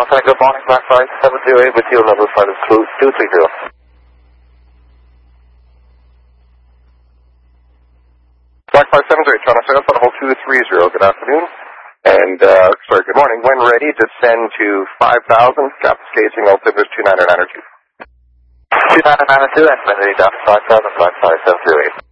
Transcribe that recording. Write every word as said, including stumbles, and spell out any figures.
Mountain, good morning, Black five seven zero eight with you, level flight is two three zero. Black five seven zero eight, Toronto South on hold two three zero, good afternoon. And, uh, sorry, good morning. When ready, descend to five thousand, gap spacing, altimeter two nine nine two. two nine nine two, and when ready, down to five thousand, Black five seven zero eight.